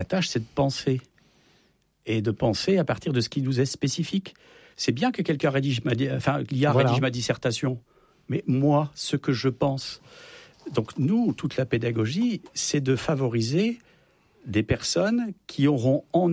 tâche, c'est de penser. Et de penser à partir de ce qui nous est spécifique. C'est bien que quelqu'un rédige ma dissertation. Mais moi, ce que je pense. Donc nous, toute la pédagogie, c'est de favoriser des personnes qui auront en